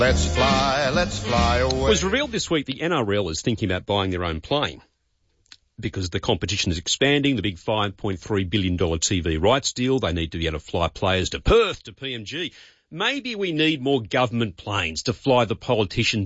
Let's fly away. It was revealed this week the NRL is thinking about buying their own plane because the competition is expanding, the big $5.3 billion TV rights deal. They need to be able to fly players to Perth, to PMG. Maybe we need more government planes to fly the politicians